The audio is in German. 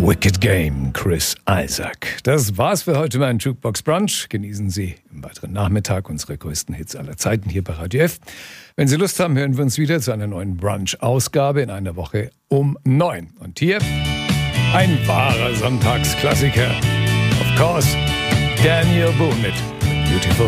Wicked Game, Chris Isaak. Das war's für heute mein Jukebox Brunch. Genießen Sie im weiteren Nachmittag unsere größten Hits aller Zeiten hier bei Radio F. Wenn Sie Lust haben, hören wir uns wieder zu einer neuen Brunch-Ausgabe in einer Woche um 9. Und hier ein wahrer Sonntagsklassiker. Of course, Daniel Boone mit Beautiful